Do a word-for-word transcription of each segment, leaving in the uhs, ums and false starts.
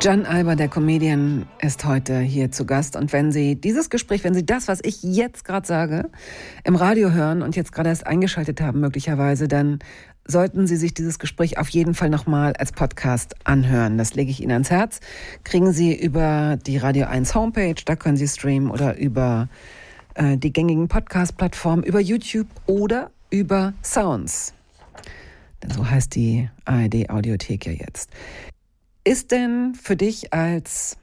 Gian Alba, der Comedian, ist heute hier zu Gast. Und wenn Sie dieses Gespräch, wenn Sie das, was ich jetzt gerade sage, im Radio hören und jetzt gerade erst eingeschaltet haben möglicherweise, dann sollten Sie sich dieses Gespräch auf jeden Fall nochmal als Podcast anhören. Das lege ich Ihnen ans Herz. Kriegen Sie über die Radio eins Homepage, da können Sie streamen, oder über äh, die gängigen Podcast-Plattformen, über YouTube oder über Sounds. Denn so heißt die A R D-Audiothek ja jetzt. Ist denn für dich als,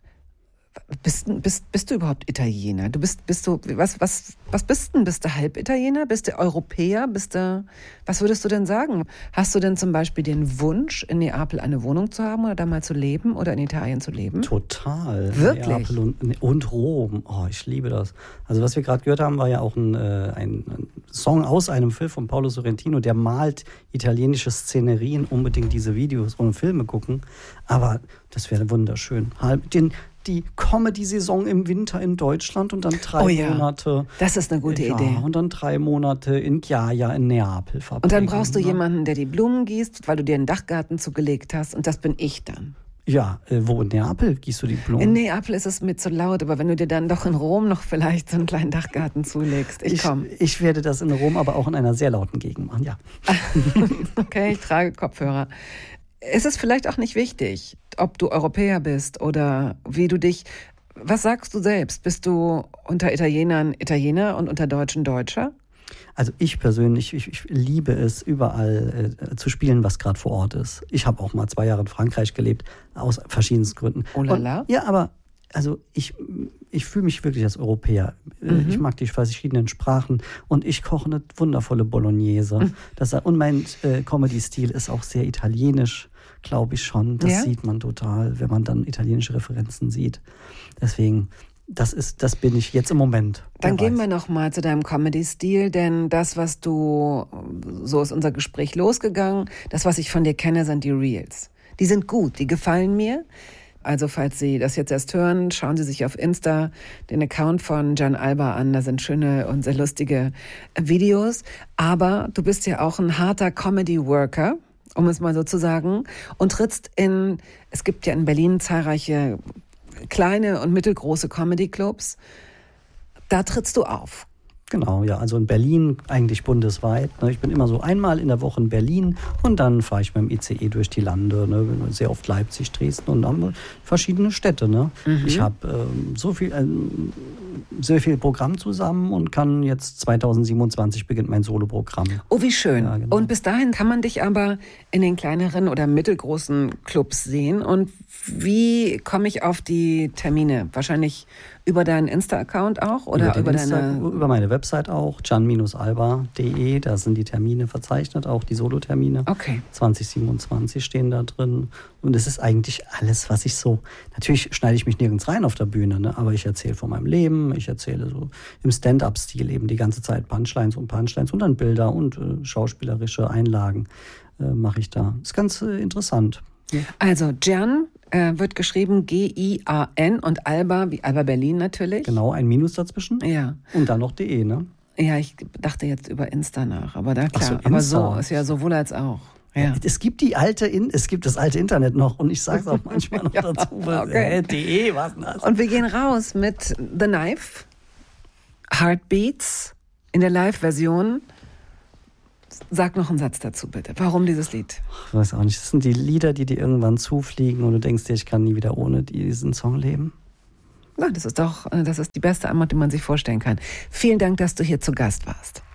bist, bist, bist du überhaupt Italiener? Du bist, bist du, was, was, was bist denn? Bist du Halbitaliener? Bist du Europäer? Bist du, was würdest du denn sagen? Hast du denn zum Beispiel den Wunsch, in Neapel eine Wohnung zu haben oder da mal zu leben oder in Italien zu leben? Total. Wirklich? Neapel und, und Rom. Oh, ich liebe das. Also was wir gerade gehört haben, war ja auch ein, äh, ein Song aus einem Film von Paolo Sorrentino, der malt italienische Szenerien, unbedingt diese Videos und Filme gucken. Aber das wäre wunderschön. Den, die Comedy-Saison im Winter in Deutschland und dann drei oh ja, Monate. Das ist eine gute ja, Idee. Und dann drei Monate in Ghiaia in Neapel verbringen. Und dann brauchst du ne? jemanden, der die Blumen gießt, weil du dir einen Dachgarten zugelegt hast. Und das bin ich dann. Ja, äh, wo in Neapel gießt du die Blumen? In Neapel ist es mir zu laut, aber wenn du dir dann doch in Rom noch vielleicht so einen kleinen Dachgarten zulegst. Ich komme. Ich, ich werde das in Rom aber auch in einer sehr lauten Gegend machen, ja. Okay, ich trage Kopfhörer. Ist es vielleicht auch nicht wichtig, ob du Europäer bist oder wie du dich, was sagst du selbst? Bist du unter Italienern Italiener und unter Deutschen Deutscher? Also ich persönlich, ich, ich liebe es, überall äh, zu spielen, was gerade vor Ort ist. Ich habe auch mal zwei Jahre in Frankreich gelebt, aus verschiedensten Gründen. Oh la la. Und, ja, aber also ich, ich fühle mich wirklich als Europäer. Mhm. Ich mag die verschiedenen Sprachen und ich koche eine wundervolle Bolognese. Mhm. Das, und mein äh, Comedy-Stil ist auch sehr italienisch, glaube ich schon. Das ja? sieht man total, wenn man dann italienische Referenzen sieht. Deswegen, das ist, das bin ich jetzt im Moment. Dann gehen wir noch mal zu deinem Comedy-Stil, denn das, was du, so ist unser Gespräch losgegangen, das, was ich von dir kenne, sind die Reels. Die sind gut, die gefallen mir. Also falls Sie das jetzt erst hören, schauen Sie sich auf Insta den Account von Gian Alba an. Da sind schöne und sehr lustige Videos. Aber du bist ja auch ein harter Comedy-Worker, um es mal so zu sagen, und trittst in, es gibt ja in Berlin zahlreiche kleine und mittelgroße Comedy-Clubs. Da trittst du auf. Genau, ja, also in Berlin eigentlich bundesweit. Ne? Ich bin immer so einmal in der Woche in Berlin und dann fahre ich mit dem I C E durch die Lande, ne? Sehr oft Leipzig, Dresden und dann verschiedene Städte. Ne? Mhm. Ich habe ähm, so viel, ähm, sehr viel Programm zusammen und kann jetzt zweitausendsiebenundzwanzig beginnt mein Soloprogramm. Oh, wie schön. Ja, genau. Und bis dahin kann man dich aber in den kleineren oder mittelgroßen Clubs sehen. Und wie komme ich auf die Termine? Wahrscheinlich über deinen Insta-Account auch? Oder über, über Insta, deine... Über meine Website auch, gian alba punkt de. Da sind die Termine verzeichnet, auch die Solo-Termine. Okay. zwanzig siebenundzwanzig stehen da drin. Und es ist eigentlich alles, was ich so... Natürlich schneide ich mich nirgends rein auf der Bühne, ne? Aber ich erzähle von meinem Leben. Ich erzähle so im Stand-up-Stil eben die ganze Zeit Punchlines und Punchlines und dann Bilder und äh, schauspielerische Einlagen äh, mache ich da. Ist ganz äh, interessant. Ja. Also Gian äh, wird geschrieben G I A N und Alba, wie Alba Berlin natürlich. Genau, ein Minus dazwischen. Ja. Und dann noch de, ne? Ja, ich dachte jetzt über Insta nach, aber da klar. So, aber so ist ja sowohl als auch. Ja. Es gibt die alte, In- es gibt das alte Internet noch und ich sage es auch manchmal noch ja, dazu. Okay. Äh, de, was denn das? Und wir gehen raus mit The Knife, Heartbeats in der Live-Version. Sag noch einen Satz dazu, bitte. Warum dieses Lied? Ich weiß auch nicht. Das sind die Lieder, die dir irgendwann zufliegen und du denkst dir, ich kann nie wieder ohne diesen Song leben. Na, das ist doch, das ist die beste Antwort, die man sich vorstellen kann. Vielen Dank, dass du hier zu Gast warst.